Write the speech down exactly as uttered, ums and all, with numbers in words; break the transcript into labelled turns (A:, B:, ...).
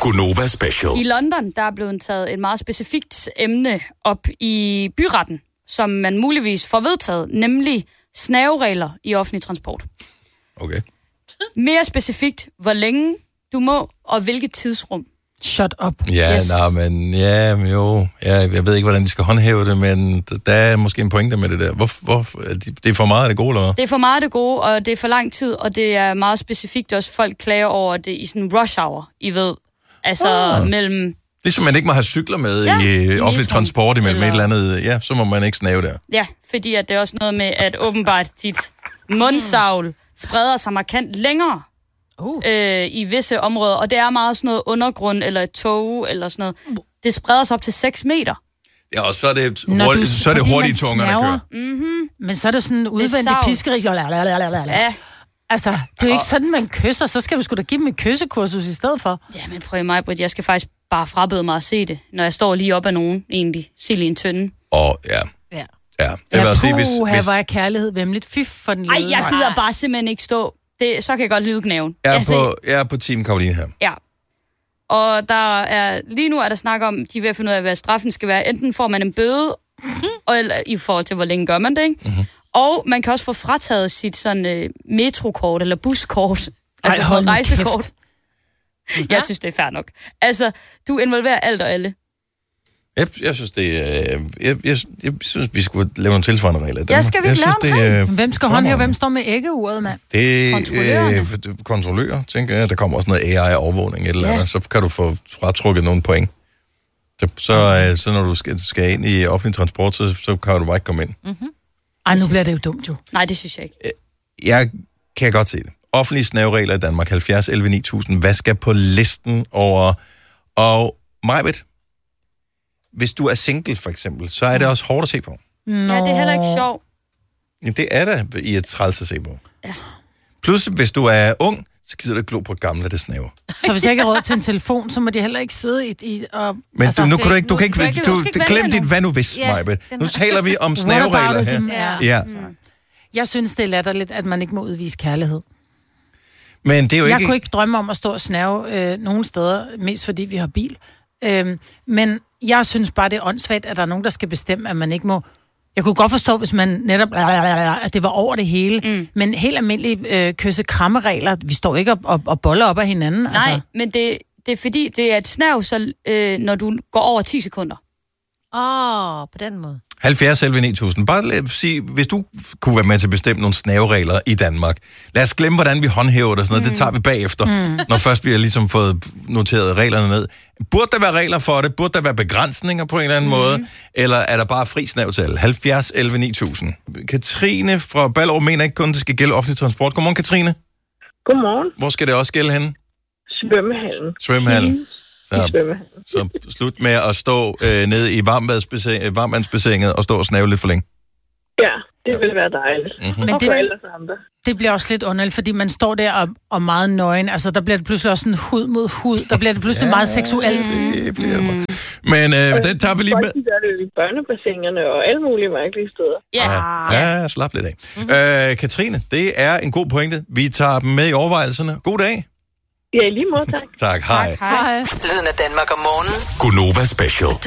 A: Gunova Special.
B: I London, der er blevet taget et meget specifikt emne op i byretten, som man muligvis får vedtaget, nemlig snaveregler i offentlig transport.
C: Okay.
B: Mere specifikt, hvor længe du må, og hvilket tidsrum.
D: Shut up.
C: Ja, yes. nej, men ja, men jo. Ja, jeg ved ikke, hvordan de skal håndhæve det, men der er måske en pointe med det der. Hvor, hvor, det er for meget af det gode, eller hvad?
B: Det er for meget af det gode, og det er for lang tid, og det er meget specifikt også. Folk klager over det i sådan rush hour, I ved. Altså ah. mellem...
C: Ligesom man ikke må have cykler med ja, i offentlig transport imellem eller... et eller andet. Ja, så må man ikke snave der.
B: Ja, fordi at det er også noget med, at åbenbart dit mundsavl spreder sig markant længere. Uh. Øh, i visse områder, og det er meget sådan noget undergrund, eller et tog, eller sådan noget. Det spreder sig op til seks meter.
C: Ja, og så er det, hurtigt, du, så er det hurtige tunger, der kører.
D: Mm-hmm. Men så er det sådan en udvendig piskeri. Ja. Altså, det er jo ikke sådan, man kysser. Så skal vi sgu da give dem et kyssekursus i stedet for.
B: Ja, men prøv mig, Britt. Jeg skal faktisk bare frabede mig at se det, når jeg står lige op ad nogen, egentlig. Sild i en tønde.
C: Og ja.
D: Ja.
C: Ja,
D: jeg vil sige, hvis... Her var jeg kærlighed vemmeligt. Fy for den lede.
B: Ej, jeg gider bare simpelthen ikke stå. Det, så kan jeg godt lide knæven.
C: Jeg er, på, jeg er på Team Karoline her.
B: Ja. Og der er, lige nu er der snak om, de er ved at finde ud af, hvad straffen skal være. Enten får man en bøde, mm-hmm. og, eller, i forhold til, hvor længe gør man det, ikke? Mm-hmm. Og man kan også få frataget sit sådan, uh, metrokort eller buskort.
D: Ej,
B: altså sådan rejsekort. Jeg synes, det er fair nok. Altså, du involverer alt og alle.
C: Jeg, jeg synes, det er... Jeg, jeg, jeg synes, vi skulle lave nogle tilsvarende regler.
B: Ja, skal vi ikke lave
D: dem? Hvem skal håndhæve? Hvem står med æggeuret, mand?
C: Det er øh, kontrollører, tænker jeg. Der kommer også noget A I-overvågning et eller andet. Ja. Så kan du få fratrukket nogle point. Så, så, så når du skal, skal ind i offentlig transport, så, så kan du bare ikke komme ind.
D: Mm-hmm. Ej, nu bliver det jo dumt, jo.
B: Nej, det synes jeg ikke.
C: Jeg kan godt se det. Offentlige snaveregler i Danmark, halvfjerds elleve ni tusind. Hvad skal på listen over... Og Majbet, hvis du er single, for eksempel, så er det også hårdt at se på.
B: Nå. Ja, det er heller ikke sjovt.
C: Ja, det er da i et træls at se på. Ja. Plus, hvis du er ung, så gider du ikke glo på gamle, det snaver.
D: Så hvis jeg ikke har råd til en telefon, så må de heller ikke sidde i... i og,
C: Men altså, du, nu kan du ikke... Du kan ikke, du, du, du glem dit hvad nu hvis, yeah, Majbet. Nu taler vi om snaveregler her.
D: Ja. Ja. Mm. Jeg synes, det er latterligt, at man ikke må udvise kærlighed.
C: Men det er jo
D: jeg
C: ikke...
D: kunne ikke drømme om at stå og snave øh, nogen steder, mest fordi vi har bil. Øh, men jeg synes bare, det er åndssvagt, at der er nogen, der skal bestemme, at man ikke må... Jeg kunne godt forstå, hvis man netop... at det var over det hele. Mm. Men helt almindelige øh, kysse-krammeregler, vi står ikke og, og, og boller op af hinanden.
B: Nej, altså. Men det, det er fordi, det er et snav, så, øh, når du går over ti sekunder.
E: Åh, oh, på den måde.
C: halvfjerds elleve ni tusind. Bare lad os sige, hvis du kunne være med til at bestemme nogle snaveregler i Danmark. Lad os glemme, hvordan vi håndhæver det og sådan noget. Mm. Det tager vi bagefter, mm. når først vi har ligesom fået noteret reglerne ned. Burde der være regler for det? Burde der være begrænsninger på en eller anden mm. måde? Eller er der bare fri snav til alle? halvfjerds elleve ni tusind. Katrine fra Ballerup mener ikke kun, det skal gælde offentlig transport. Godmorgen, Katrine.
F: Godmorgen.
C: Hvor skal det også gælde henne?
F: Svømmehallen.
C: Svømmehallen. Så, så slut med at stå øh, nede i varmvandsbassinet og stå og snave lidt for længe.
F: Ja, det vil være dejligt. Mm-hmm. Men det,
D: det bliver også lidt underligt, fordi man står der og, og meget nøgen. Altså, der bliver det pludselig også sådan hud mod hud. Der bliver det pludselig ja, meget seksuelt.
C: Det bliver mm. Men øh, den tager vi lige med.
F: Der er det i børnebassinerne og alle mulige mærkelige steder.
C: Ja, ja, ja slap lidt af. Mm-hmm. Øh, Katrine, det er en god pointe. Vi tager dem med i overvejelserne. God dag.
F: Ja, i lige måde, tak.
C: tak, hej.
D: Tak, hej.
A: Lyden af Danmark om morgenen. Gunova Special.